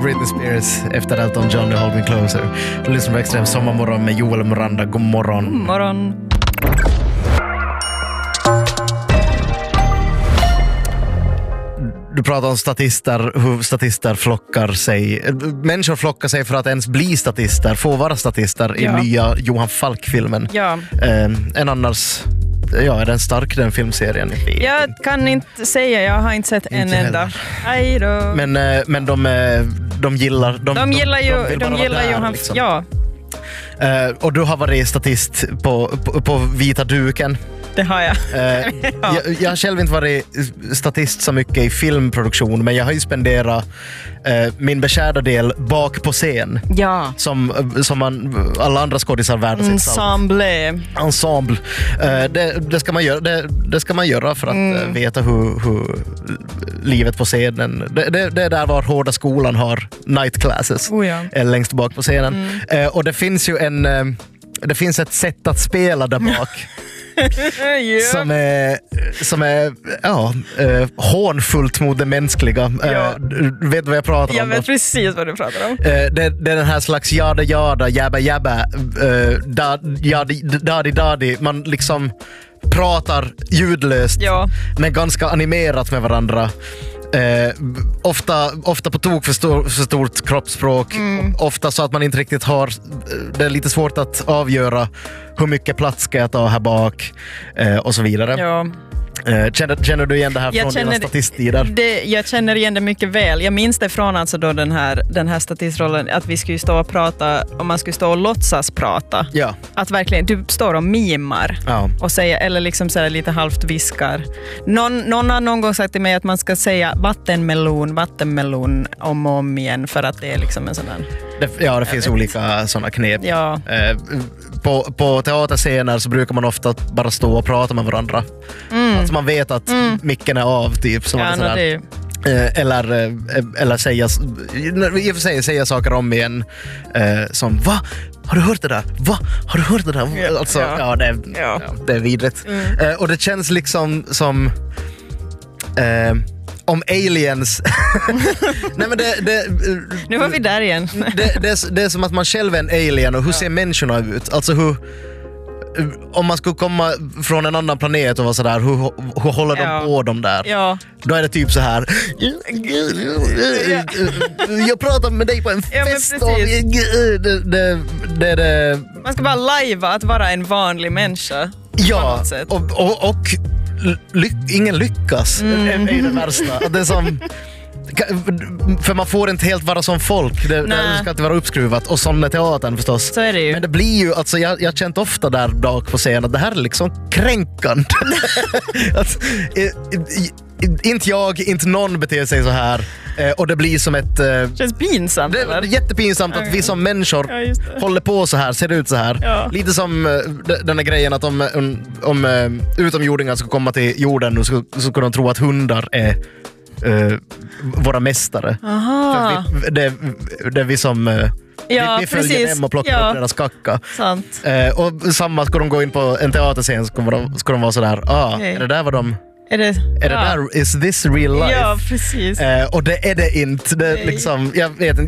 Britney Spears efter Elton John och Hold Me Closer. Du lyssnar på Extrem Sommarmorgon med Joel och Miranda. God morgon. God morgon. Du pratar om statister, hur statister flockar sig. Människor flockar sig för att ens bli statister, få vara statister i nya Johan Falk-filmen. Ja. En annars... Ja, är den stark, den filmserien? Jag kan inte säga, jag har inte sett en enda. Aj då. Men de gillar... De gillar ju han... Liksom. Ja. Och du har varit statist på vita duken. Det har jag. Jag har själv inte varit statist så mycket i filmproduktion, men jag har ju spenderat min beskärda del bak på scen. Ja. Som alla andra skådisar värda sitt salt. Ensemble. Det ska man göra. Det ska man göra för att veta hur livet på scenen. Det är där var Hårda skolan har night classes. Längst bak på scenen. Och det finns ju det finns ett sätt att spela där bak. Som är hånfullt mot det mänskliga. Du vet vad jag pratar om? Jag vet precis vad du pratar om. Det är den här slags jada jabba jabba dadi. Man liksom pratar ljudlöst men ganska animerat med varandra. Ofta på tok för stort kroppsspråk. Ofta så att man inte riktigt har... Det är lite svårt att avgöra hur mycket plats ska jag ta här bak och så vidare. Ja. Känner du igen det här från dina statisttider? Jag känner igen det mycket väl. Jag minns det från alltså då den här statistrollen att vi skulle stå och prata, och man skulle stå och låtsas prata. Ja. Att verkligen, du står och mimar och säger, eller liksom så här lite halvt viskar. Någon har någon gång sagt till mig att man ska säga vattenmelon om och om igen för att det är liksom en sån där... Det finns olika sådana knep. Ja. På teaterscener så brukar man ofta bara stå och prata med varandra. Alltså man vet att micken är av typ. Som eller säga saker om igen. Som, va? Har du hört det där? Va? Har du hört det där? Alltså, det är vidrigt. Och det känns liksom som... om aliens. Nej, men nu var vi där igen. Det är som att man själv är en alien. Och hur ser människorna ut? Alltså om man skulle komma från en annan planet och vara sådär, hur håller de på dem där? Ja. Då är det typ så här. Jag pratar med dig på en fest. Man ska bara lajva att vara en vanlig människa. Ja, och ingen lyckas är ju det värsta. Det är som... För man får inte helt vara som folk. Det ska inte vara uppskruvat. Och sån är teatern förstås. Så är det ju. Men det blir ju, alltså jag har känt ofta där bak på scenen att det här är liksom kränkande. Att, inte någon beter sig så här. Och det blir som ett... känns pinsamt. Det är jättepinsamt att vi som människor håller på så här, ser ut så här. Ja. Lite som den här grejen att om utomjordingar ska komma till jorden så ska de tro att hundar är våra mästare. För det är vi som... vi följer dem och plockar upp deras kacka. Sant. Och samma ska de gå in på en teaterscen ska de vara sådär, är det där vad de... Är det där, is this real life? Ja, precis. Och det är det inte. Det liksom, jag vet inte.